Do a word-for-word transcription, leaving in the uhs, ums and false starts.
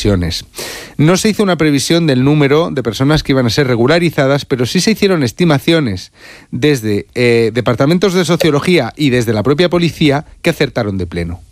previsiones. No se hizo una previsión del número de personas que iban a ser regularizadas, pero sí se hicieron estimaciones desde eh, departamentos de sociología y desde la propia policía que acertaron de pleno.